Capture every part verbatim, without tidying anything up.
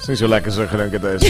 Is nie so lekker so gedink het is.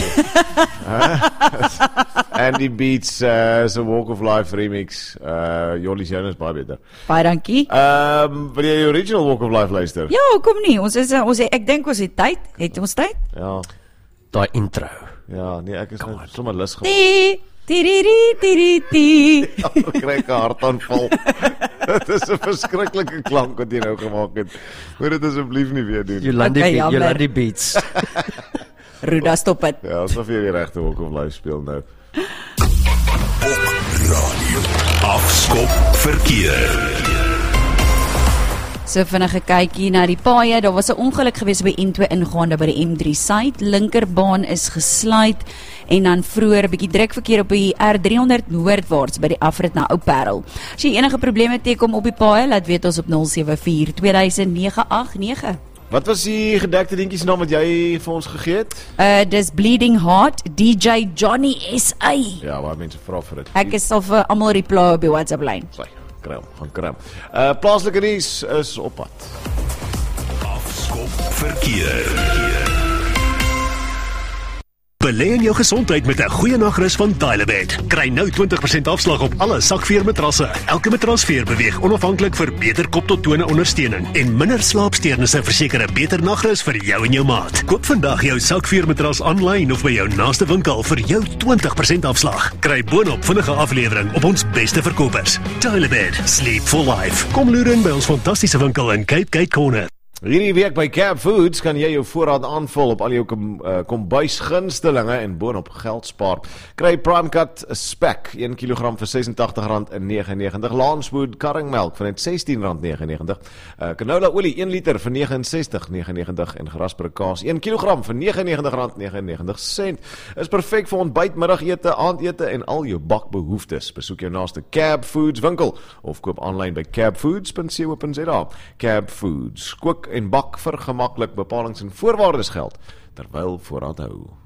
Andy Beats uh, is 'n Walk of Life remix. Uh, Jolly Jones is baie beter. Baie dankie. Ehm, um, wil jy die original Walk of Life luister? Ja, hoekom nie? Ons is ons ek dink ons het tyd. Het ons tyd? Ja. Daai intro. Ja, nee, ek is net sommer lus geword. Ti tiriri tiriti. Ja, ek kry 'n hartaanval. Dit is 'n verskriklike klank wat jy nou gemaak het. Moet dit asseblief nie weer doen. Jolandi Okay, okay, jammer. Jolandi Beats. Ruda, stop dit. Ja, asof jy die regte Walk of Life speel nou. Radio. Afskop verkeer. So vinnige kykie na die paaie. Daar was 'n ongeluk gewees by N twee ingaande by die M drie Suid. Linkerbaan is gesluit en dan vroeër 'n bietjie druk verkeer op die R driehonderd noordwaarts by die afrit na Ou Parel. As jy enige probleme teekom op die paaie, laat weet ons op nul sewe vier twee nege agt nege. Wat was die gedekte dingetjie se naam wat jy vir ons gegee het? Uh dis Bleeding Heart, D J Johnny S A. Ja, baie mense vra vir dit. Ek is al vir almal reply op die WhatsApp lyn. Sy, kram, gaan kram. Uh plaaslike nuus is op pad. Afskop verkeer. Belê in jou gesondheid met 'n goeie nagrus van Tylerbed. Kry nou twintig persent afslag op alle sakveermatrasse. Elke matrasveer beweeg onafhanklik vir beter kop tot tone ondersteuning en minder slaapsteurnisse verseker 'n beter nagrus vir jou en jou maat. Koop vandag jou sakveermatras aanlyn of by jou naaste winkel vir jou twintig persent afslag. Kry boonop vinnige aflewering op ons beste verkopers. Tylerbed, sleep for life. Kom loer in by ons fantastiese winkel in Cape Gate Corner. Hierdie week by Cab Foods kan jy jou voorraad aanvul op al jou kom, uh, kombuisgunstelinge en boonop geld spaar. Kry Prime Cut spek een kilogram vir ses en agtig rand negenennegentig en negentig, Lancewood karringmelk vir net sestien rand negenennegentig, uh, canola olie een liter vir ses nege ses negenennegentig en gerasperde kaas een kilogram vir negenennegentig rand negenennegentig sent. Is perfek vir ontbyt, middagete, aandete en al jou bakbehoeftes. Besoek jou naaste Cab Foods winkel of koop aanlyn by cabfoods punt co punt za. Cab Foods, kook en bak vir gemaklik, bepalings en voorwaardes geld terwyl voorraad hou.